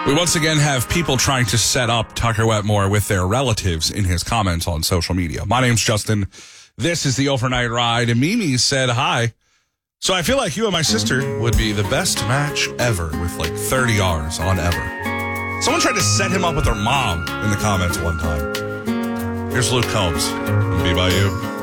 We once again have people trying to set up Tucker Wetmore with their relatives in his comments on social media. My name's Justin. This is the Overnight Ride, and Mimi said hi. So I feel like you and my sister would be the best match ever with like 30 R's on ever. Someone tried to set him up with their mom in the comments one time. Here's Luke Combs. Be by you.